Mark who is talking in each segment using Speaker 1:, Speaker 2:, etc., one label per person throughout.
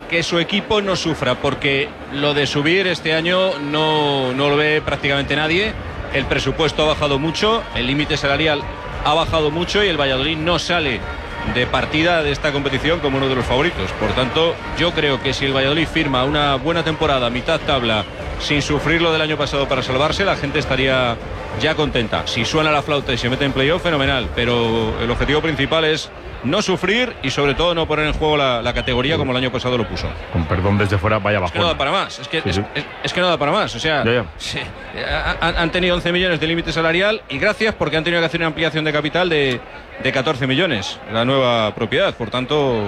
Speaker 1: que su equipo no sufra, porque lo de subir este año no lo ve prácticamente nadie. El presupuesto ha bajado mucho, el límite salarial ha bajado mucho y el Valladolid no sale de partida de esta competición como uno de los favoritos. Por tanto, yo creo que si el Valladolid firma una buena temporada, mitad tabla, sin sufrir lo del año pasado para salvarse, la gente estaría ya contenta. Si suena la flauta y se mete en playoff, fenomenal, pero el objetivo principal es no sufrir y sobre todo no poner en juego la categoría como el año pasado lo puso.
Speaker 2: Con perdón desde fuera, vaya bajón.
Speaker 1: Es que no da para más, es que no da para más. O sea, sí, han tenido 11 millones de límite salarial y gracias, porque han tenido que hacer una ampliación de capital de 14 millones, la nueva propiedad. Por tanto,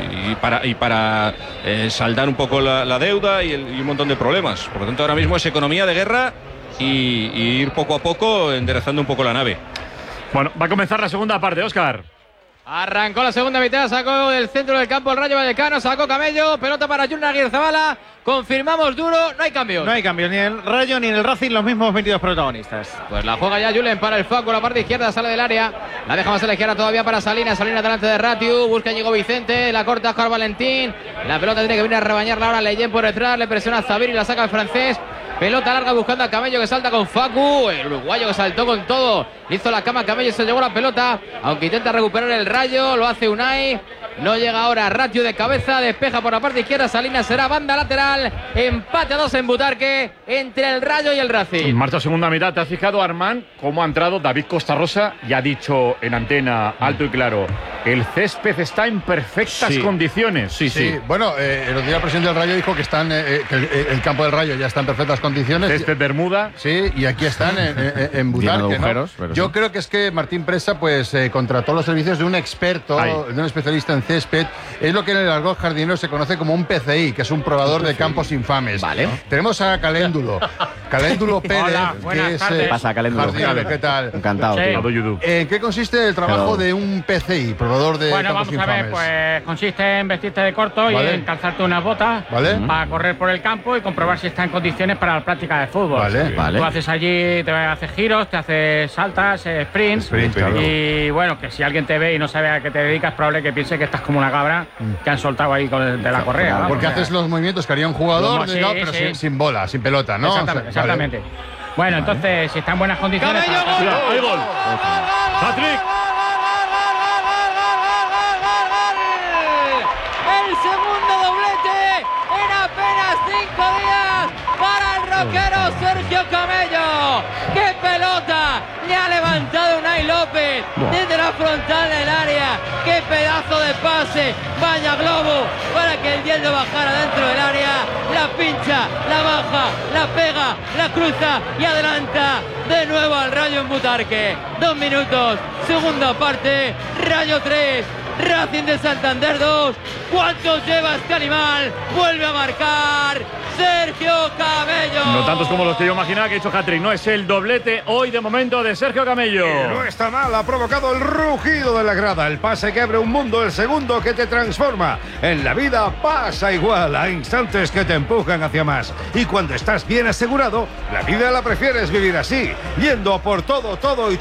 Speaker 1: y para saldar un poco la deuda y un montón de problemas. Por lo tanto, ahora mismo es economía de guerra y ir poco a poco enderezando un poco la nave.
Speaker 2: Bueno, va a comenzar la segunda parte, Óscar.
Speaker 3: Arrancó la segunda mitad, sacó del centro del campo el Rayo Vallecano, sacó Camello, pelota para Julen Aguirrezabala, confirmamos duro, no hay cambios.
Speaker 4: No hay cambios, ni el Rayo ni el Racing, los mismos 22 protagonistas.
Speaker 3: Pues la juega ya Julen para el Facu, la parte izquierda, sale del área, la deja más a la izquierda todavía para Salinas delante de Ratiu, busca Íñigo Vicente, la corta Oscar Valentín, la pelota tiene que venir a rebañarla ahora Leyen por detrás, le presiona a Zabir y la saca el francés. Pelota larga buscando a Camello que salta con Facu, el uruguayo que saltó con todo, hizo la cama Camello y se llevó la pelota, aunque intenta recuperar el Rayo, lo hace Unai, no llega ahora Ratiu de cabeza, despeja por la parte izquierda, Salinas será banda lateral, empate a 2 en Butarque entre el Rayo y el Racing.
Speaker 2: Marcha segunda mitad, ¿te has fijado, Armand, cómo ha entrado David Costa Rosa y ha dicho en antena alto y claro, el césped está en perfectas condiciones?
Speaker 5: Sí. Bueno, el otro día el presidente del Rayo dijo que que el campo del Rayo ya está en perfectas condiciones.
Speaker 2: Césped Bermuda.
Speaker 5: Sí, y aquí están en Butarque, ¿no? Yo creo que es que Martín Presa pues contrató los servicios de un experto, de un especialista en césped. Es lo que en el argot jardinero se conoce como un PCI, que es un probador de campos infames.
Speaker 3: Vale.
Speaker 5: Tenemos a Caléndulo Pérez.
Speaker 6: Hola, buenas tardes.
Speaker 5: ¿Qué pasa,
Speaker 7: Caléndulo?
Speaker 5: ¿Qué tal?
Speaker 7: Encantado.
Speaker 5: ¿En qué consiste el trabajo de un PCI, probador de campos infames?
Speaker 6: Bueno, vamos a ver, pues consiste en vestirte de corto y en calzarte unas botas para correr por el campo y comprobar si está en condiciones para la práctica de fútbol. Tú haces allí, te haces giros, te haces saltas, sprints. Y bueno, que si alguien te ve y no sabe a qué te dedicas, es probable que piense que estás como una cabra que han soltado ahí de la correa.
Speaker 5: Porque haces los movimientos que haría un jugador, pero sin bola, sin pelota, ¿no?
Speaker 6: Exactamente. Bueno, entonces, si está en buenas condiciones...
Speaker 2: ¡Hay gol! ¡Patrick!
Speaker 3: El segundo doblete en apenas 5 días para el roquero Sergio Camello. ¡Qué pelota! Le ha levantado Unai López desde la frontal del área. ¡Qué pedazo de pase! ¡Vaya globo! Para que el Yeldo bajara dentro del área. La pincha, la baja, la pega, la cruza y adelanta de nuevo al Rayo en Butarque. 2 minutos, segunda parte, Rayo 3. Racing de Santander 2. ¿Cuántos lleva este animal? Vuelve a marcar Sergio Camello.
Speaker 2: No tantos como los que yo imaginaba que ha hecho hat-trick. No, es el doblete hoy de momento de Sergio Camello.
Speaker 8: No está mal, ha provocado el rugido de la grada. El pase que abre un mundo, el segundo que te transforma. En la vida pasa igual, a instantes que te empujan hacia más. Y cuando estás bien asegurado, la vida la prefieres vivir así, yendo a por todo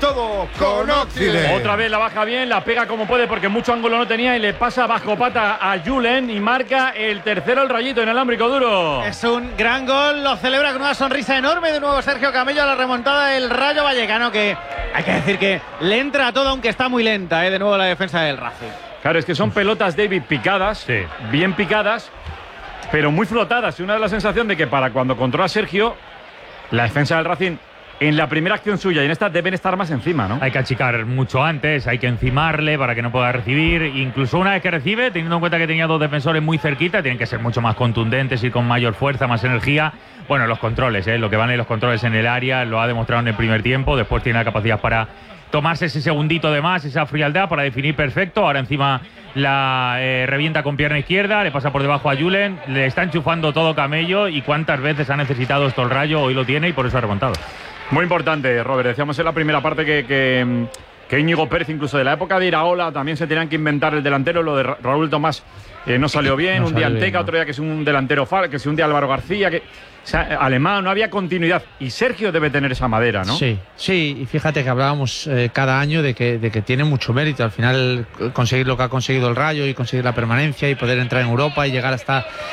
Speaker 8: con Oxide.
Speaker 2: Otra vez la baja bien, la pega como puede porque mucho ángulo no tenía y le pasa bajo pata a Julen y marca el tercero el Rayito en alámbrico duro.
Speaker 4: Es un gran gol, lo celebra con una sonrisa enorme de nuevo Sergio Camello a la remontada del Rayo Vallecano, que hay que decir que le entra a todo, aunque está muy lenta, de nuevo la defensa del Racing.
Speaker 2: Claro, es que son pelotas, David, picadas, bien picadas, pero muy flotadas. Y una de la sensación de que para cuando controla Sergio, la defensa del Racing, en la primera acción suya y en esta deben estar más encima, ¿no?
Speaker 9: Hay que achicar mucho antes, hay que encimarle para que no pueda recibir. Incluso una vez que recibe, teniendo en cuenta que tenía 2 defensores muy cerquita, tienen que ser mucho más contundentes, ir con mayor fuerza, más energía. Bueno, los controles, lo que valen los controles en el área, lo ha demostrado en el primer tiempo. Después tiene la capacidad para tomarse ese segundito de más, esa frialdad para definir perfecto. Ahora encima la revienta con pierna izquierda, le pasa por debajo a Julen, le está enchufando todo Camello. Y cuántas veces ha necesitado esto el Rayo, hoy lo tiene y por eso ha remontado.
Speaker 2: Muy importante, Robert. Decíamos en la primera parte que Íñigo Pérez, incluso de la época de Iraola, también se tenían que inventar el delantero. Lo de Raúl Tomás no salió bien. Un día Anteca, otro día que es un delantero que es un día Álvaro García, alemán, no había continuidad. Y Sergio debe tener esa madera, ¿no?
Speaker 10: Sí, y fíjate que hablábamos cada año de que tiene mucho mérito. Al final conseguir lo que ha conseguido el Rayo y conseguir la permanencia y poder entrar en Europa y llegar hasta